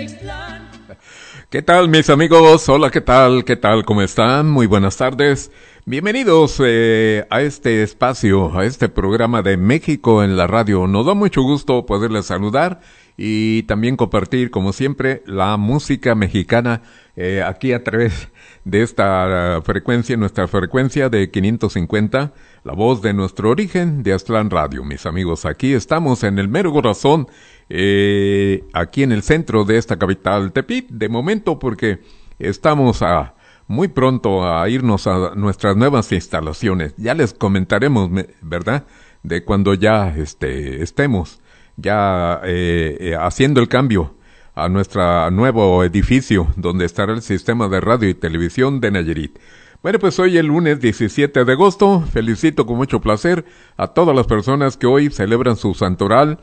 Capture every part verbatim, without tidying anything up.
¿Qué tal, mis amigos? Hola, ¿qué tal? ¿Qué tal? ¿Cómo están? Muy buenas tardes. Bienvenidos eh, a este espacio, a este programa de México en la radio. Nos da mucho gusto poderles saludar y también compartir, como siempre, la música mexicana eh, aquí a través de esta uh, frecuencia, nuestra frecuencia de quinientos cincuenta, la voz de nuestro origen de Aztlán Radio. Mis amigos, aquí estamos en el mero corazón, eh, aquí en el centro de esta capital, Tepic, de momento, porque estamos a muy pronto a irnos a nuestras nuevas instalaciones. Ya les comentaremos, ¿verdad?, de cuando ya este, estemos ya eh, eh, haciendo el cambio a nuestro nuevo edificio donde estará el sistema de radio y televisión de Nayarit. Bueno, pues hoy el lunes diecisiete de agosto, felicito con mucho placer a todas las personas que hoy celebran su santoral,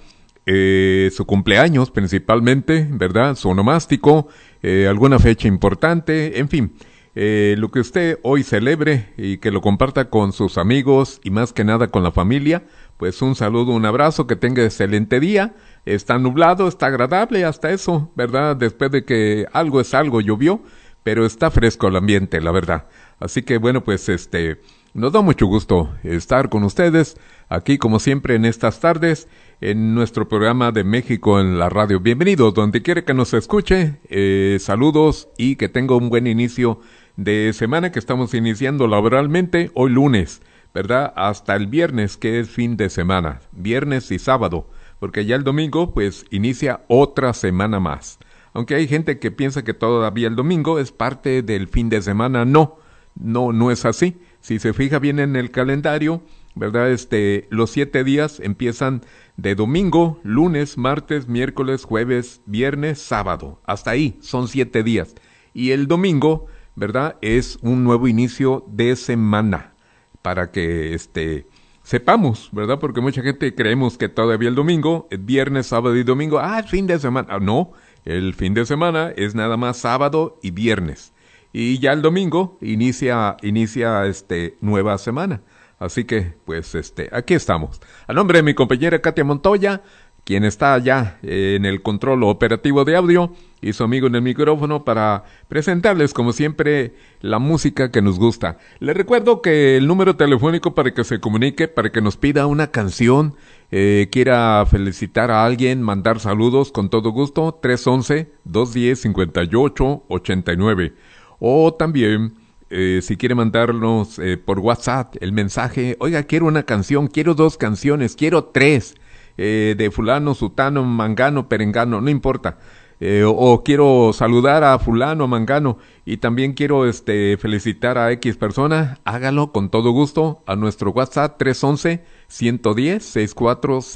eh, su cumpleaños principalmente, ¿verdad?, su onomástico, eh, alguna fecha importante, en fin, eh, lo que usted hoy celebre y que lo comparta con sus amigos y más que nada con la familia. Pues un saludo, un abrazo, que tenga excelente día. Está nublado, está agradable, hasta eso, ¿verdad? Después de que algo es algo, llovió, pero está fresco el ambiente, la verdad. Así que bueno, pues este, nos da mucho gusto estar con ustedes aquí como siempre en estas tardes en nuestro programa de México en la radio. Bienvenidos donde quiera que nos escuche, eh, saludos y que tenga un buen inicio de semana que estamos iniciando laboralmente hoy lunes, ¿verdad? Hasta el viernes, que es fin de semana, viernes y sábado, porque ya el domingo pues inicia otra semana más. Aunque hay gente que piensa que todavía el domingo es parte del fin de semana, no, no, no es así. Si se fija bien en el calendario, ¿verdad? Este, los siete días empiezan de domingo, lunes, martes, miércoles, jueves, viernes, sábado. Hasta ahí son siete días. Y el domingo, ¿verdad?, es un nuevo inicio de semana. Para que este sepamos, ¿verdad? Porque mucha gente creemos que todavía el domingo, es viernes, sábado y domingo, ah, fin de semana. Ah, no, el fin de semana es nada más sábado y viernes. Y ya el domingo inicia, inicia este, nueva semana. Así que, pues, este, aquí estamos. A nombre de mi compañera Katia Montoya, quien está allá eh, en el control operativo de audio, y su amigo en el micrófono para presentarles, como siempre, la música que nos gusta. Les recuerdo que el número telefónico para que se comunique, para que nos pida una canción, eh, quiera felicitar a alguien, mandar saludos, con todo gusto, tres once, dos diez, cincuenta y ocho, ochenta y nueve. O también, eh, si quiere mandarnos eh, por WhatsApp el mensaje, oiga, quiero una canción, quiero dos canciones, quiero tres, eh, de fulano, sutano, mangano, perengano, no importa. Eh, o, o quiero saludar a fulano, mangano, y también quiero este felicitar a X persona, hágalo con todo gusto a nuestro WhatsApp tres once, ciento diez, sesenta y cuatro